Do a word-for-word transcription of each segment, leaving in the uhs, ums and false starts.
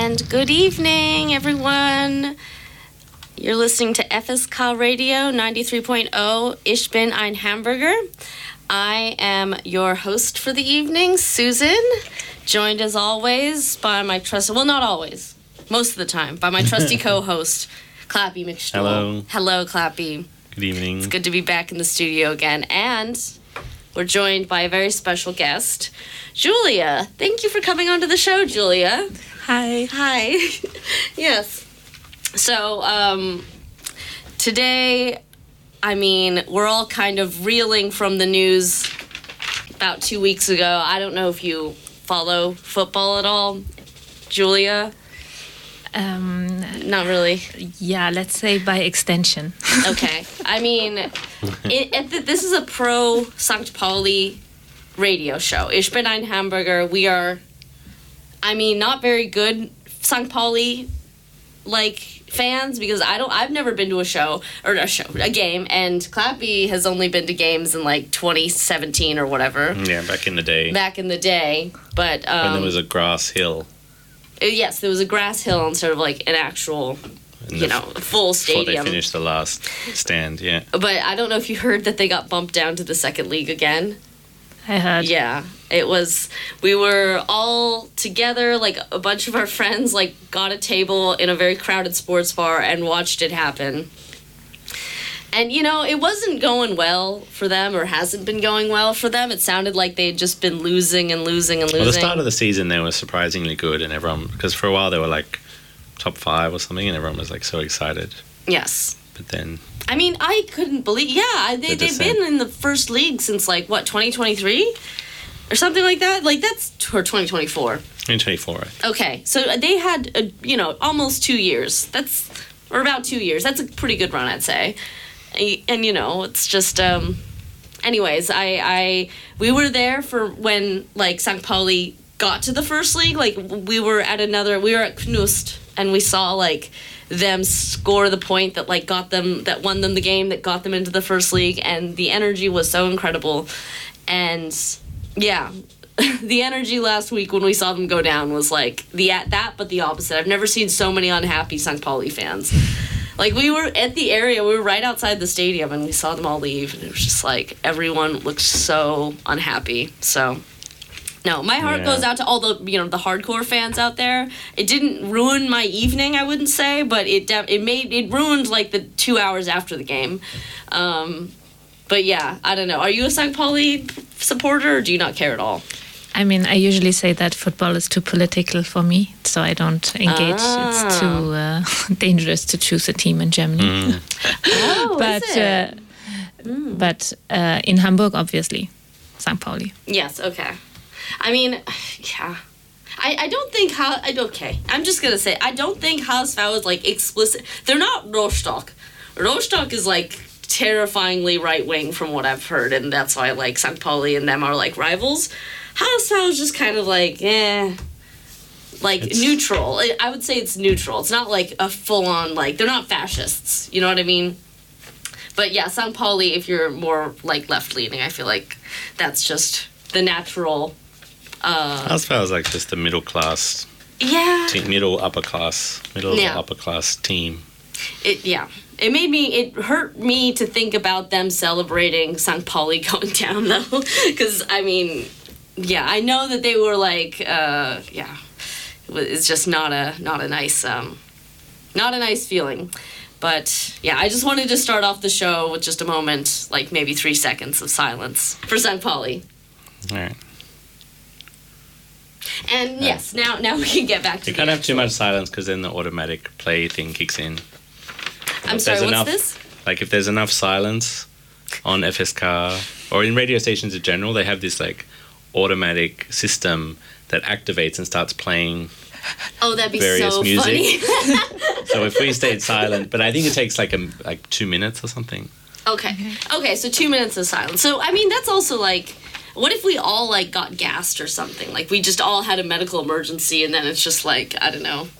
And good evening, everyone. You're listening to F S K Radio ninety-three point oh, Ich bin ein Hamburger. I am your host for the evening, Susan, joined as always by my trusty, well, not always, most of the time, by my trusty co-host, Clappy McStuhl. Hello. Hello, Clappy. Good evening. It's good to be back in the studio again. And we're joined by a very special guest, Julia. Thank you for coming onto the show, Julia. Hi. Hi. Yes. So, um, today, I mean, we're all kind of reeling from the news about two weeks ago. I don't know if you follow football at all, Julia. Um, Not really. yeah, let's say by extension. Okay. I mean, it, it, this is a pro Sankt Pauli radio show. Ich bin ein Hamburger. We are, I mean, not very good Sankt Pauli, like, fans, because I don't, I've never been to a show, or a show, a game, and Clappy has only been to games in, like, twenty seventeen or whatever. Yeah, back in the day. Back in the day. But, um... when there was a grass hill. Yes, there was a grass hill instead of, like, an actual, in you know, full stadium. Before they finished the last stand, yeah. But I don't know if you heard that they got bumped down to the second league again. I heard. Yeah, it was, we were all together, like a bunch of our friends, like got a table in a very crowded sports bar and watched it happen. And, you know, it wasn't going well for them, or hasn't been going well for them. It sounded like they'd just been losing and losing and losing. Well, the start of the season, they were surprisingly good, and everyone, because for a while they were like top five or something, and everyone was like so excited. Yes. But then... I mean, I couldn't believe, yeah, they, The they've been in the first league since, like, what, twenty twenty-three? Or something like that? Like, that's, or twenty twenty-four. twenty twenty-four, right? Okay, so they had, a, you know, almost two years. That's, or about two years. That's a pretty good run, I'd say. And, and you know, it's just, um, anyways, I, I, we were there for when, like, Sankt Pauli got to the first league. Like, we were at another, we were at Knust, and we saw, like, them score the point that, like, got them, that won them the game, that got them into the first league, and the energy was so incredible. And, yeah, the energy last week when we saw them go down was, like, the that, but the opposite. I've never seen so many unhappy Sankt Pauli fans. Like, we were at the area, we were right outside the stadium, and we saw them all leave, and it was just, like, everyone looked so unhappy, so... No, my heart Yeah. goes out to all the, you know, the hardcore fans out there. It didn't ruin my evening, I wouldn't say, but it de- it made it ruined like the two hours after the game. Um, but yeah, I don't know. Are you a Sankt Pauli supporter, or do you not care at all? I mean, I usually say that football is too political for me, so I don't engage. Ah. It's too uh, dangerous to choose a team in Germany. Mm. Oh, but is it? uh, mm. but uh, in Hamburg, obviously, Sankt Pauli. Yes. Okay. I mean, yeah. I, I don't think how I okay. I'm just gonna say I don't think H S V is like explicit. They're not Rostock. Rostock is like terrifyingly right wing from what I've heard, and that's why like Sankt Pauli and them are like rivals. H S V is just kind of like eh, like It's- neutral. I I would say it's neutral. It's not like a full on like they're not fascists. You know what I mean? But yeah, Sankt Pauli, if you're more like left leaning, I feel like that's just the natural. Uh, I suppose like just the middle class, yeah. team, middle upper class, middle Yeah. upper class team. It yeah. It made me. It hurt me to think about them celebrating Sankt Pauli going down though, because I mean, yeah, I know that they were like, uh, yeah, it was- it's just not a not a nice um, not a nice feeling. But yeah, I just wanted to start off the show with just a moment, like maybe three seconds of silence for Sankt Pauli. All right. And yes, now now we can get back to You the can't have too actual- much silence because then the automatic play thing kicks in. I'm If sorry, there's what's enough, this? Like if there's enough silence on F S K or in radio stations in general, they have this like automatic system that activates and starts playing. Oh, that'd be various so music. funny. So if we stayed silent, but I think it takes like a, like two minutes or something. Okay. Okay, so two minutes of silence. So, I mean, that's also like, what if we all, like, got gassed or something? Like, we just all had a medical emergency and then it's just like, I don't know.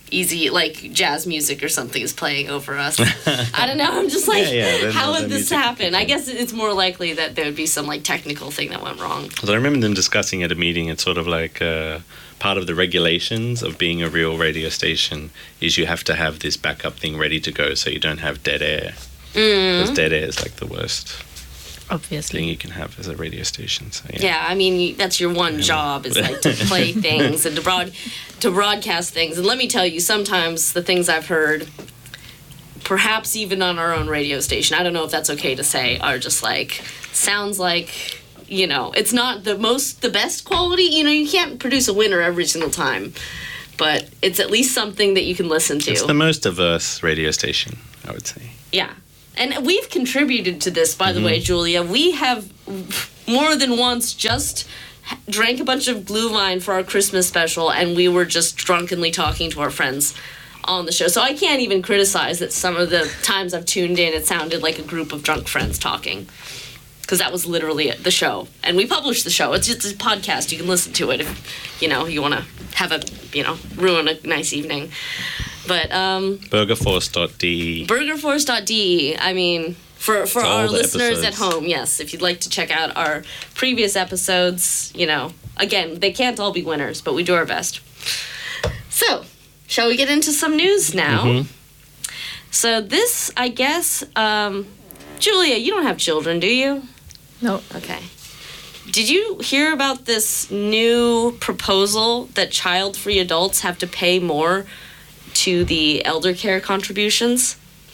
easy, like jazz music or something is playing over us. I don't know. I'm just like, Yeah, yeah, then how the would this music happen? I kicks guess it's more likely that there would be some like technical thing that went wrong. So I remember them discussing at a meeting. It's sort of like uh, part of the regulations of being a real radio station is you have to have this backup thing ready to go, so you don't have dead air. Because dead air is like the worst Obviously. thing you can have as a radio station. So yeah. Yeah, I mean you- that's your one job is like to play things and to broad to broadcast things. And let me tell you, sometimes the things I've heard, perhaps even on our own radio station, I don't know if that's okay to say, are just like sounds like, you know, it's not the most the best quality. You know, you can't produce a winner every single time, but it's at least something that you can listen to. It's the most diverse radio station, I would say. Yeah. And we've contributed to this, by the way, Julia. We have more than once just drank a bunch of Glühwein for our Christmas special, and we were just drunkenly talking to our friends on the show. So I can't even criticize that some of the times I've tuned in, it sounded like a group of drunk friends talking. Because that was literally the show. And we published the show. It's just a podcast. You can listen to it if, you know, you want to have a, you know, ruin a nice evening. But, um... burgerforce dot d e. burgerforce dot d e. I mean, for, for It's all our the listeners episodes. at home, yes, if you'd like to check out our previous episodes, you know, again, they can't all be winners, but we do our best. So, shall we get into some news now? Mhm. So this, I guess, um, Julia, you don't have children, do you? No. Okay. Did you hear about this new proposal that child-free adults have to pay more to the elder care contributions?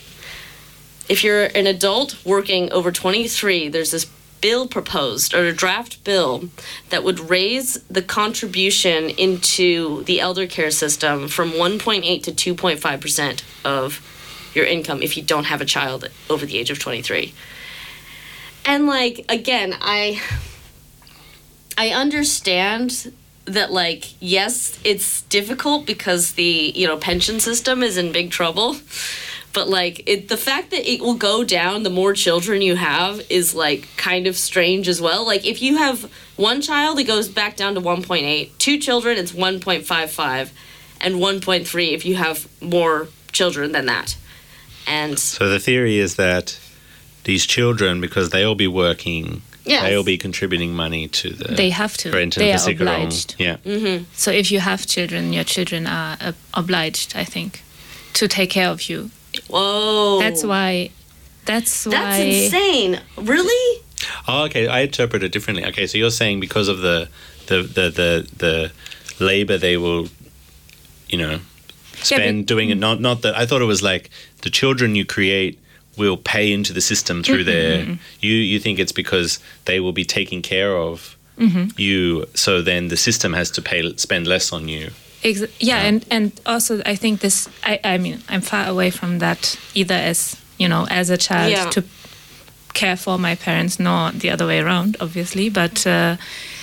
If you're an adult working over twenty-three, there's this bill proposed, or a draft bill, that would raise the contribution into the elder care system from one point eight to two point five percent of your income if you don't have a child over the age of twenty-three. And, like, again, I... I understand that, like, yes, it's difficult because the, you know, pension system is in big trouble. But, like, it, the fact that it will go down the more children you have is, like, kind of strange as well. Like, if you have one child, it goes back down to one point eight. Two children, it's one point five five. And one point three if you have more children than that. And... So the theory is that these children, because they'll be working, Yes. they'll be contributing money to the They have to. Renten They are Versicherung. obliged. Yeah. Mm-hmm. So if you have children, your children are uh, obliged, I think, to take care of you. Whoa. That's why. That's why. That's insane. Really? Oh, okay. I interpret it differently. Okay, so you're saying because of the the the the, the labor they will, you know, spend but- doing it. Not not that I thought it was like the children you create will pay into the system through Mm-hmm. their. You you think it's because they will be taking care of Mm-hmm. you, so then the system has to pay spend less on you. Ex- yeah, and, and also I think this. I, I mean, I'm far away from that either as you know as a child Yeah. to care for my parents, nor the other way around, obviously. But uh,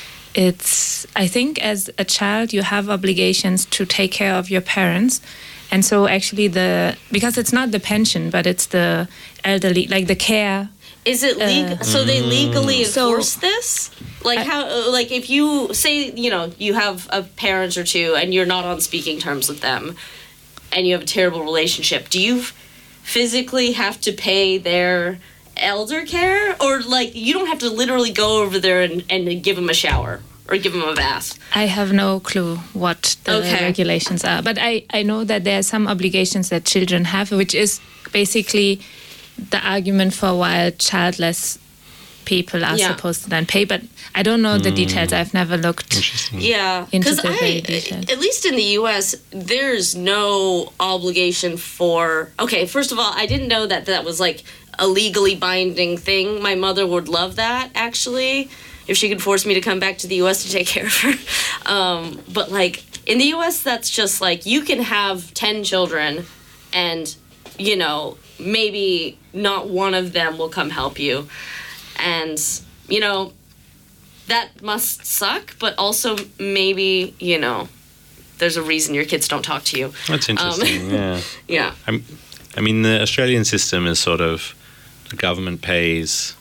it's. I think as a child you have obligations to take care of your parents. And so actually the because it's not the pension, but it's the elderly, like the care. Is it legal? Uh, so they legally So- enforce this? Like I- how? Like if you say you know you have a parent or two and you're not on speaking terms with them, and you have a terrible relationship, do you physically have to pay their elder care, or like you don't have to literally go over there and, and give them a shower or give them a bath? I have no clue what the Okay. regulations are, but I, I know that there are some obligations that children have, which is basically the argument for why childless people are Yeah. supposed to then pay. But I don't know the details. I've never looked. Interesting. Yeah, Into because the very I, details. at least in the U S, there's no obligation for. Okay, first of all, I didn't know that that was like a legally binding thing. My mother would love that actually, if she could force me to come back to the U S to take care of her. Um, but like in the U S, that's just like you can have ten children, and you know maybe not one of them will come help you, and you know. That must suck, but also maybe, you know, there's a reason your kids don't talk to you. That's interesting. yeah. Yeah. I'm, I mean, the Australian system is sort of the government pays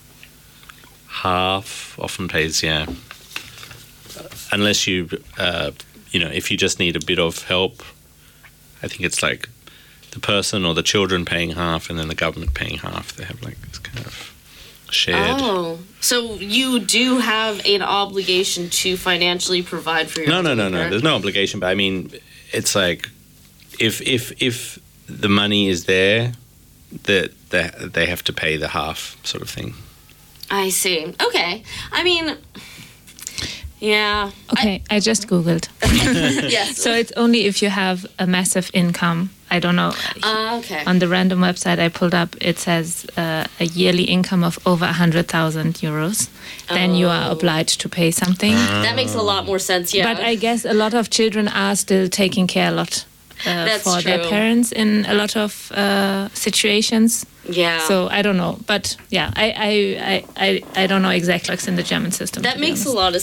half, often pays, yeah. Unless you, uh, you know, if you just need a bit of help I think it's like the person or the children paying half, and then the government paying half. They have like this kind of shared. Oh, so you do have an obligation to financially provide for your No, no, elderly no, no. parent? There's no obligation, but I mean, it's like if if if the money is there, that they, they have to pay the half sort of thing. I see. Okay. I mean, yeah. Okay, I, just Googled. Yes. So it's only if you have a massive income. I don't know. Uh, okay. On the random website I pulled up, it says uh, a yearly income of over one hundred thousand euros. Then you are Oh. obliged to pay something. That makes a lot more sense, yeah. But I guess a lot of children are still taking care a lot uh, That's for their true. parents in a lot of uh, situations. yeah. So I don't know. But yeah, I, I, I, I, I don't know exactly what's in the German system. that to be makes honest. a lot of